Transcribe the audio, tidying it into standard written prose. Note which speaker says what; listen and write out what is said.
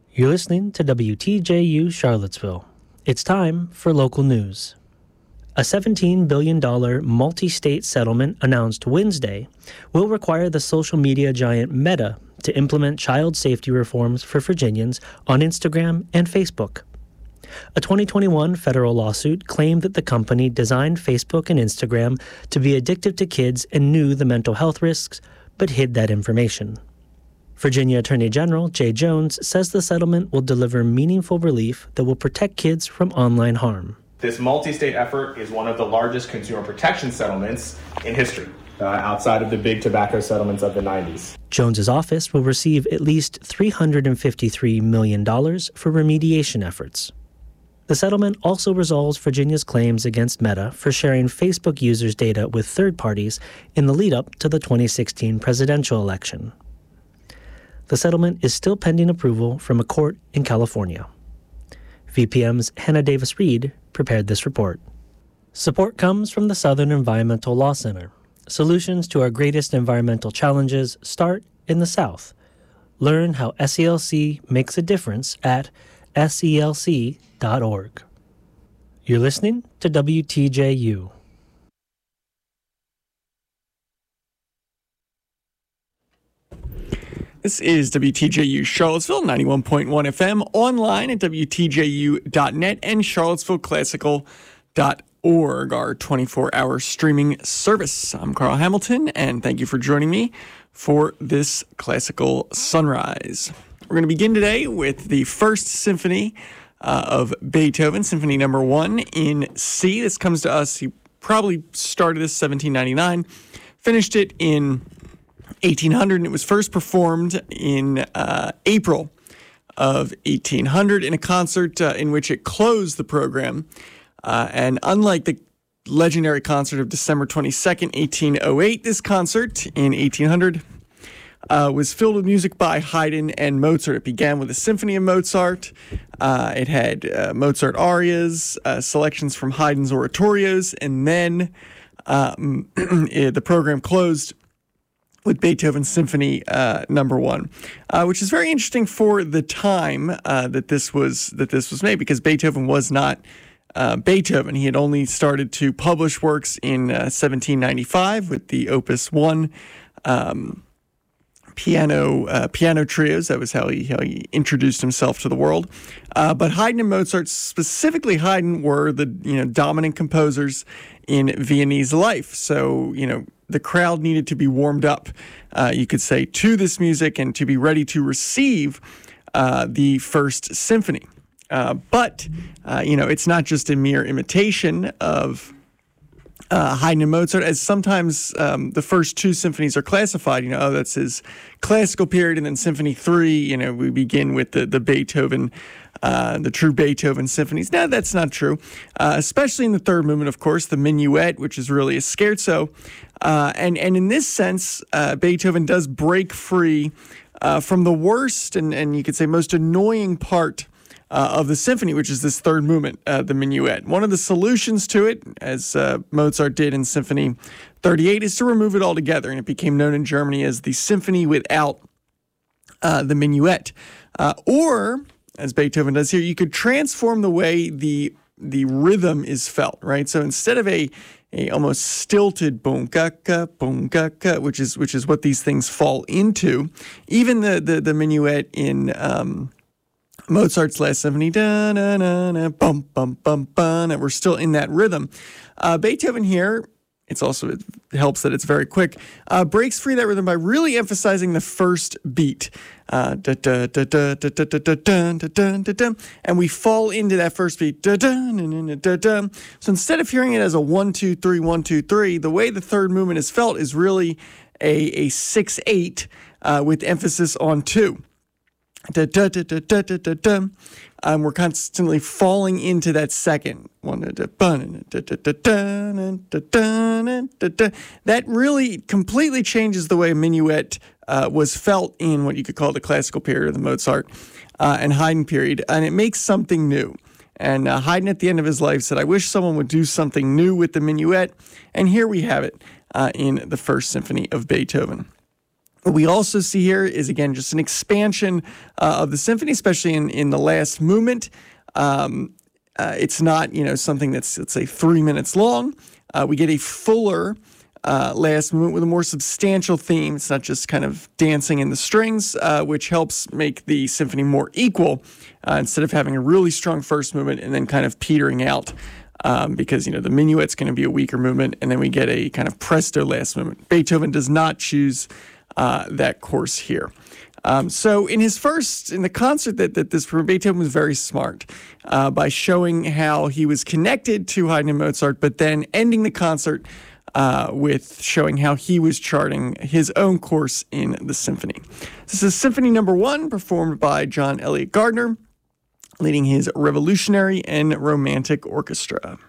Speaker 1: You're listening to WTJU Charlottesville. It's time for local news. A $17 billion multi-state settlement announced Wednesday will require the social media giant Meta to implement child safety reforms for Virginians on Instagram and Facebook. A 2021 federal lawsuit claimed that the company designed Facebook and Instagram to be addictive to kids and knew the mental health risks, but hid that information. Virginia Attorney General Jay Jones says the settlement will deliver meaningful relief that will protect kids from online harm.
Speaker 2: This multi-state effort is one of the largest consumer protection settlements in history, outside of the big tobacco settlements of the 90s.
Speaker 1: Jones's office will receive at least $353 million for remediation efforts. The settlement also resolves Virginia's claims against Meta for sharing Facebook users' data with third parties in the lead-up to the 2016 presidential election. The settlement is still pending approval from a court in California. VPM's Hannah Davis-Reed prepared this report. Support comes from the Southern Environmental Law Center. Solutions to our greatest environmental challenges start in the South. Learn how SELC makes a difference at selc.org. You're listening to WTJU.
Speaker 3: This is WTJU Charlottesville, 91.1 FM, online at WTJU.net and CharlottesvilleClassical.org, our 24-hour streaming service. I'm Carl Hamilton, and thank you for joining me for this classical sunrise. We're going to begin today with the First Symphony of Beethoven, Symphony Number 1 in C. This comes to us, he probably started this 1799, finished it in 1800, and it was first performed in April of 1800 in a concert in which it closed the program. And unlike the legendary concert of December 22nd, 1808, this concert in 1800 was filled with music by Haydn and Mozart. It began with a symphony of Mozart. It had Mozart arias, selections from Haydn's oratorios, and then the program closed with Beethoven's Symphony Number 1, which is very interesting for the time that this was made, because Beethoven was not Beethoven. He had only started to publish works in 1795 with the Opus 1 piano trios. That was how he introduced himself to the world. But Haydn and Mozart, specifically Haydn, were the dominant composers in Viennese life. So the crowd needed to be warmed up, you could say, to this music and to be ready to receive the First Symphony. But it's not just a mere imitation of Haydn and Mozart, as sometimes the first two symphonies are classified. That's his classical period, and then Symphony 3, we begin with the Beethoven, the true Beethoven symphonies. No, that's not true, especially in the third movement, of course, the minuet, which is really a scherzo. And in this sense, Beethoven does break free from the worst and you could say most annoying part of the symphony, which is this third movement, the minuet. One of the solutions to it, as Mozart did in Symphony 38, is to remove it altogether, and it became known in Germany as the symphony without the minuet. Or, as Beethoven does here, you could transform the way the rhythm is felt, right? So instead of a almost stilted boom ka ka, which is what these things fall into, even the minuet in Mozart's last symphony, da na na na, bum bum bum bum, and we're still in that rhythm. Beethoven here, it helps that it's very quick, breaks free that rhythm by really emphasizing the first beat, and we fall into that first beat. So instead of hearing it as a 1 2 3 1 2 3, the way the third movement is felt is really a 6/8 with emphasis on 2. We're constantly falling into that second. That really completely changes the way a minuet was felt in what you could call the classical period of the Mozart and Haydn period, and it makes something new. And Haydn, at the end of his life, said, "I wish someone would do something new with the minuet," and here we have it in the First Symphony of Beethoven. What we also see here is, again, just an expansion of the symphony, especially in the last movement. It's not, something that's, let's say, 3 minutes long. We get a fuller last movement with a more substantial theme. It's not just kind of dancing in the strings, which helps make the symphony more equal instead of having a really strong first movement and then kind of petering out. Because, the minuet's going to be a weaker movement, and then we get a kind of presto last movement. Beethoven does not choose that course here. So in the concert that this Beethoven was very smart by showing how he was connected to Haydn and Mozart, but then ending the concert with showing how he was charting his own course in the symphony. This is Symphony No. 1, performed by John Eliot Gardiner, leading his Revolutionary and Romantic Orchestra.